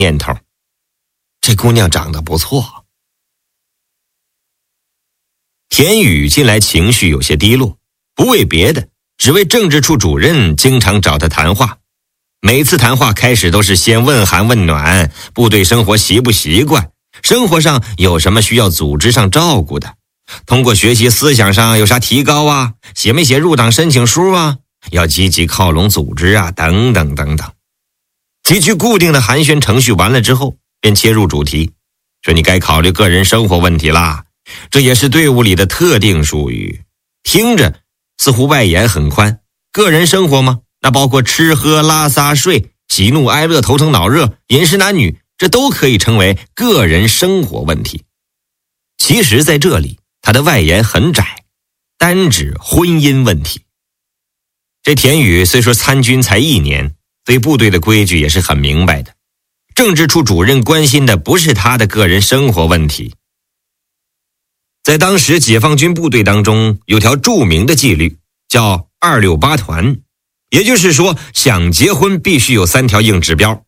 念头，这姑娘长得不错。田宇近来情绪有些低落，不为别的，只为政治处主任经常找他谈话。每次谈话开始都是先问寒问暖，部队生活习不习惯，生活上有什么需要组织上照顾的，通过学习思想上有啥提高啊，写没写入党申请书啊，要积极靠拢组织啊，等等等等。几句固定的寒暄程序完了之后，便切入主题，说你该考虑个人生活问题啦，这也是队伍里的特定术语，听着似乎外延很宽。个人生活吗？那包括吃喝拉撒睡、喜怒哀乐、头疼脑热、饮食男女，这都可以称为个人生活问题。其实在这里他的外延很窄，单指婚姻问题。这田宇虽说参军才1年，对部队的规矩也是很明白的。政治处主任关心的不是他的个人生活问题。在当时解放军部队当中，有条著名的纪律叫268团，也就是说想结婚必须有3条硬指标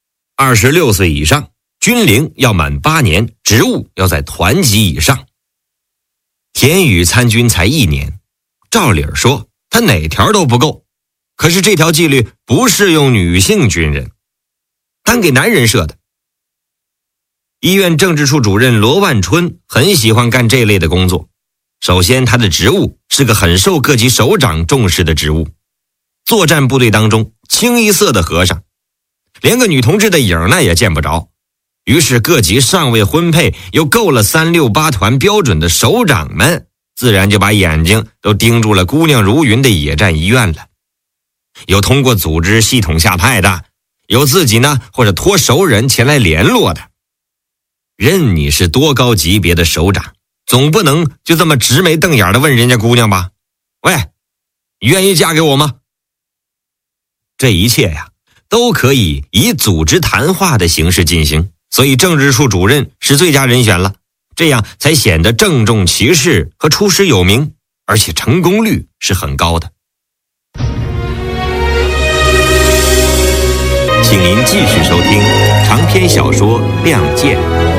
：26岁以上，军龄要满8年，职务要在团级以上。田宇参军才1年，照理说他哪条都不够，可是这条纪律不适用女性军人，单给男人设的。医院政治处主任罗万春很喜欢干这类的工作。首先，他的职务是个很受各级首长重视的职务。作战部队当中清一色的和尚，连个女同志的影那也见不着。于是各级尚未婚配又够了368团标准的首长们，自然就把眼睛都盯住了姑娘如云的野战医院了。有通过组织系统下派的，有自己呢或者托熟人前来联络的。任你是多高级别的首长，总不能就这么直眉瞪眼的问人家姑娘吧？喂，愿意嫁给我吗？这一切呀，都可以以组织谈话的形式进行，所以政治处主任是最佳人选了，这样才显得郑重其事和出师有名，而且成功率是很高的。请您继续收听长篇小说《亮剑》，